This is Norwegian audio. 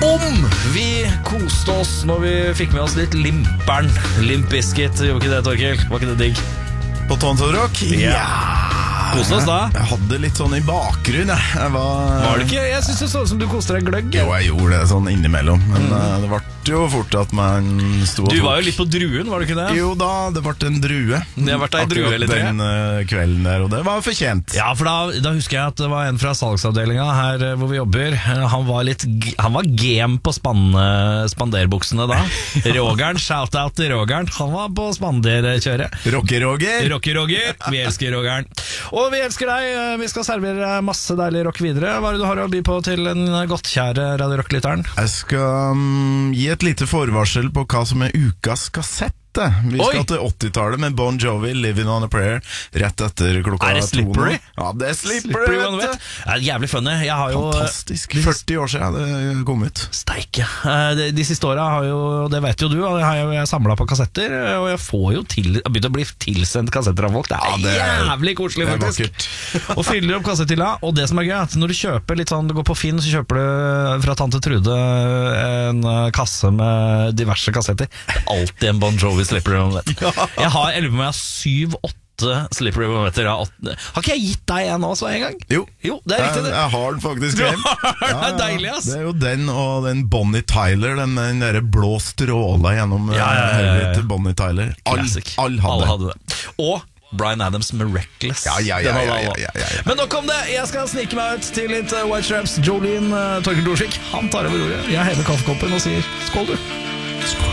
Om vi koste oss når vi fikk med oss litt Limpern. Limp Bizkit, gjorde ikke det, Torkel? Var ikke det digg? På Tons of Rock? Ja. Koste oss da? Jeg hadde litt sånn i bakgrunnen. Var det ikke? Jeg synes det så ut som du koste deg gløgg. Jo, jeg gjorde det sånn innimellom. Men det ble jo fort at man sto og Du var jo litt på druen, var du ikke det? Jo da, det ble en drue. Det har vært en drue eller tre? Den kvelden der, og det var fortjent. Ja, for da husker jeg at det var en fra salgsavdelinga her hvor vi jobber. Han var game på spanderbuksene da. Rogeren, shout-out til Rogeren. Han var på spanderkjøret. Rocker-Roger. Rocker-Roger, vi elsker Rogeren. Og vi elsker deg, vi skal servere masse deilig rock videre. Hva er det du har å by på til en godtkjære Radio Rock-lytteren? Jeg skal gi et lite forvarsel på hva som er ukas kassett. Vi skal til 80-tallet med Bon Jovi, Living on a Prayer, rett etter klokka 2. Er det Slippery? Ja, det er Slippery, vet du. Det er jævlig funny. Jeg har jo fantastisk, 40 år siden det kom ut. Steike. De siste årene har jo, det vet jo du, har jeg samlet på kassetter, og jeg får jo begynt å bli tilsendt kassetter av folk. Det er jævlig koselig, faktisk. Og fyller opp kassettilla, og det som er gøy, at når du kjøper litt sånn, du går på Finn, så kjøper du fra Tante Trude en kasse med diverse kassetter. Det er alltid en Bon Jovi Slippery When Wet. Jeg har 7-8 Slippery When Wet. Har ikke jeg gitt deg en også en gang? Jo, det er riktig det. Jeg har den faktisk hjemme. Det er deilig, ass. Det er jo den og den Bonnie Tyler, den der blå stråla gjennom helvete Bonnie Tyler. Alle hadde det. Og Bryan Adams med Reckless. Ja. Men nok om det, jeg skal snike meg ut til litt White Stripes. Jolene, Torkel Dorsvik, han tar over ordet. Jeg hever kaffekoppen og sier skål, du. Skål.